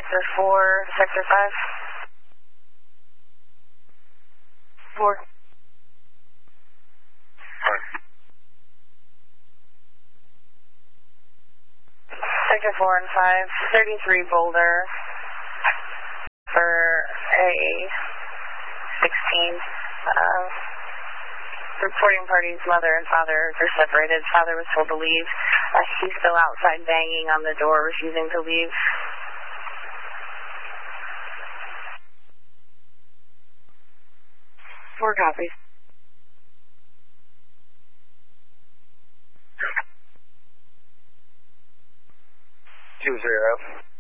Sector 4, Sector 5. 4. Sector 4 and 5, 33 Boulder for a 16. Reporting party's mother and father are separated. Father was told to leave. He's still outside banging on the door, refusing to leave. Four copies. 2-0.